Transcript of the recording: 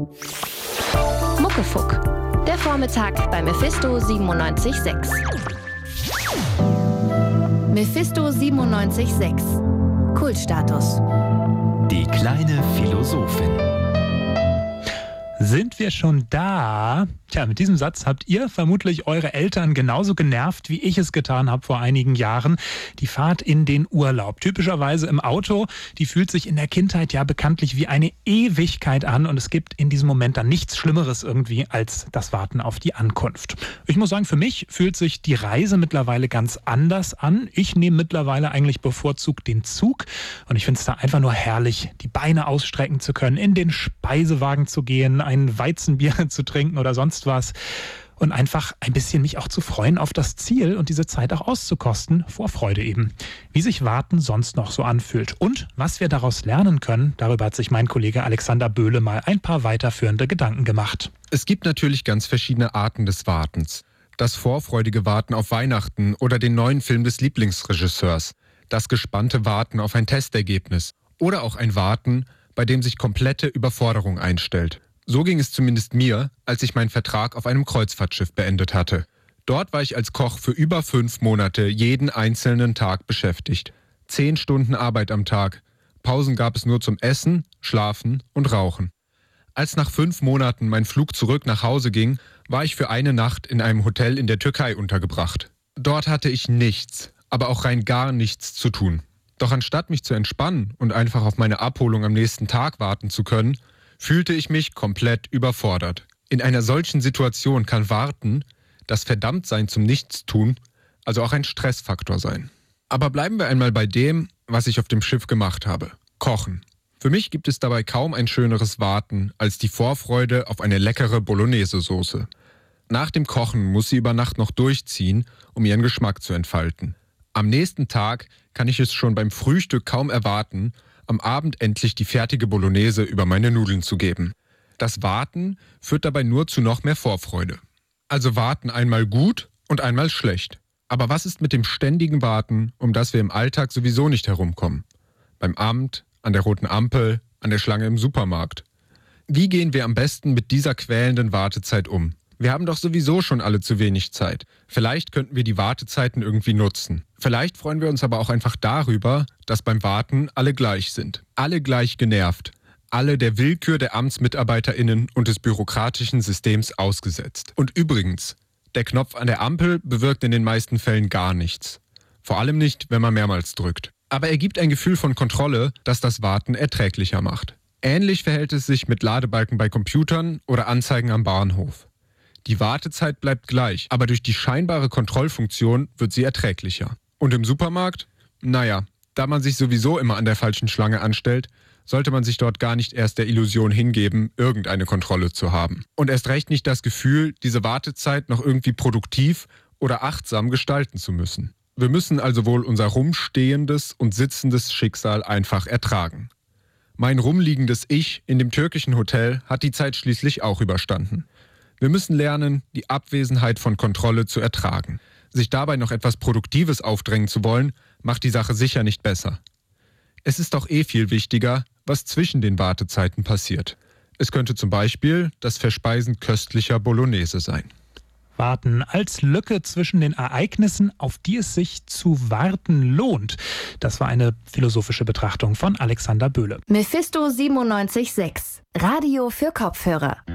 Muckefuck, der Vormittag bei Mephisto 97.6. Mephisto 97.6. Kultstatus. Die kleine Philosophin. Sind wir schon da? Tja, mit diesem Satz habt ihr vermutlich eure Eltern genauso genervt, wie ich es getan habe vor einigen Jahren. Die Fahrt in den Urlaub. Typischerweise im Auto. Die fühlt sich in der Kindheit ja bekanntlich wie eine Ewigkeit an. Und es gibt in diesem Moment dann nichts Schlimmeres irgendwie als das Warten auf die Ankunft. Ich muss sagen, für mich fühlt sich die Reise mittlerweile ganz anders an. Ich nehme mittlerweile eigentlich bevorzugt den Zug. Und ich finde es da einfach nur herrlich, die Beine ausstrecken zu können, in den Speisewagen zu gehen, ein Weizenbier zu trinken oder sonst was und einfach ein bisschen mich auch zu freuen auf das Ziel und diese Zeit auch auszukosten, vor Freude eben. Wie sich Warten sonst noch so anfühlt und was wir daraus lernen können, darüber hat sich mein Kollege Alexander Böhle mal ein paar weiterführende Gedanken gemacht. Es gibt natürlich ganz verschiedene Arten des Wartens. Das vorfreudige Warten auf Weihnachten oder den neuen Film des Lieblingsregisseurs, das gespannte Warten auf ein Testergebnis oder auch ein Warten, bei dem sich komplette Überforderung einstellt. So ging es zumindest mir, als ich meinen Vertrag auf einem Kreuzfahrtschiff beendet hatte. Dort war ich als Koch für über 5 Monate jeden einzelnen Tag beschäftigt. 10 Stunden Arbeit am Tag. Pausen gab es nur zum Essen, Schlafen und Rauchen. Als nach 5 Monaten mein Flug zurück nach Hause ging, war ich für eine Nacht in einem Hotel in der Türkei untergebracht. Dort hatte ich nichts, aber auch rein gar nichts zu tun. Doch anstatt mich zu entspannen und einfach auf meine Abholung am nächsten Tag warten zu können, fühlte ich mich komplett überfordert. In einer solchen Situation kann Warten, das Verdammtsein zum Nichtstun, also auch ein Stressfaktor sein. Aber bleiben wir einmal bei dem, was ich auf dem Schiff gemacht habe. Kochen. Für mich gibt es dabei kaum ein schöneres Warten als die Vorfreude auf eine leckere Bolognese-Soße. Nach dem Kochen muss sie über Nacht noch durchziehen, um ihren Geschmack zu entfalten. Am nächsten Tag kann ich es schon beim Frühstück kaum erwarten, am Abend endlich die fertige Bolognese über meine Nudeln zu geben. Das Warten führt dabei nur zu noch mehr Vorfreude. Also warten einmal gut und einmal schlecht. Aber was ist mit dem ständigen Warten, um das wir im Alltag sowieso nicht herumkommen? Beim Amt, an der roten Ampel, an der Schlange im Supermarkt. Wie gehen wir am besten mit dieser quälenden Wartezeit um? Wir haben doch sowieso schon alle zu wenig Zeit. Vielleicht könnten wir die Wartezeiten irgendwie nutzen. Vielleicht freuen wir uns aber auch einfach darüber, dass beim Warten alle gleich sind. Alle gleich genervt. Alle der Willkür der AmtsmitarbeiterInnen und des bürokratischen Systems ausgesetzt. Und übrigens, der Knopf an der Ampel bewirkt in den meisten Fällen gar nichts. Vor allem nicht, wenn man mehrmals drückt. Aber er gibt ein Gefühl von Kontrolle, das das Warten erträglicher macht. Ähnlich verhält es sich mit Ladebalken bei Computern oder Anzeigen am Bahnhof. Die Wartezeit bleibt gleich, aber durch die scheinbare Kontrollfunktion wird sie erträglicher. Und im Supermarkt? Naja, da man sich sowieso immer an der falschen Schlange anstellt, sollte man sich dort gar nicht erst der Illusion hingeben, irgendeine Kontrolle zu haben. Und erst recht nicht das Gefühl, diese Wartezeit noch irgendwie produktiv oder achtsam gestalten zu müssen. Wir müssen also wohl unser rumstehendes und sitzendes Schicksal einfach ertragen. Mein rumliegendes Ich in dem türkischen Hotel hat die Zeit schließlich auch überstanden. Wir müssen lernen, die Abwesenheit von Kontrolle zu ertragen. Sich dabei noch etwas Produktives aufdrängen zu wollen, macht die Sache sicher nicht besser. Es ist doch viel wichtiger, was zwischen den Wartezeiten passiert. Es könnte zum Beispiel das Verspeisen köstlicher Bolognese sein. Warten als Lücke zwischen den Ereignissen, auf die es sich zu warten lohnt. Das war eine philosophische Betrachtung von Alexander Böhle. Mephisto 97.6. Radio für Kopfhörer.